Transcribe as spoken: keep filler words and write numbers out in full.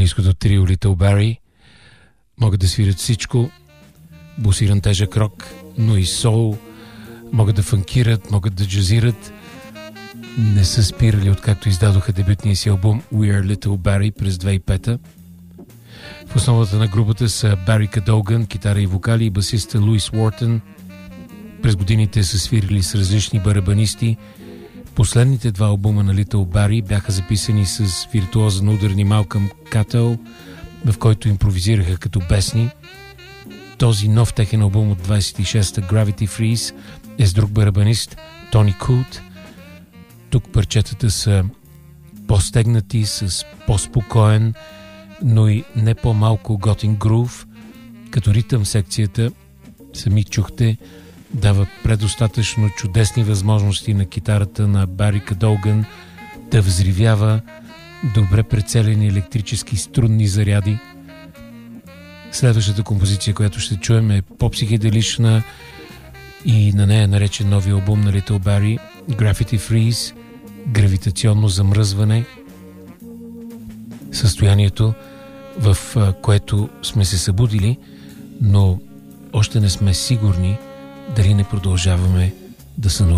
английското трио Little Barrie. Могат да свирят всичко, бусиран тежък рок, но и сол, могат да фанкират, могат да джазират. Не са спирали откакто издадоха дебютния си албум We Are Little Barrie през две хиляди и пета. В основата на групата са Бари Кадоган, китара и вокали, и басиста Луис Уортън. През годините са свирили с различни барабанисти. Последните два албума на Little Barrie бяха записани с виртуоза на ударни Малкъм Катъл, в който импровизираха като бесни. Този нов техен албум от двайсет и шеста, Gravity Freeze, е с друг барабанист, Тони Кут. Тук парчетата са по-стегнати, с по-спокоен, но и не по-малко готин грув. Като ритъм секцията, сами чухте, дава предостатъчно чудесни възможности на китарата на Бари Кадоган да взривява добре прецелени електрически струнни заряди. Следващата композиция, която ще чуем, е по-психеделична и на нея е наречен нови албум на Little Barrie, Gravity Freeze, гравитационно замръзване. Състоянието, в което сме се събудили, но още не сме сигурни дали не продължаваме да сънуваме.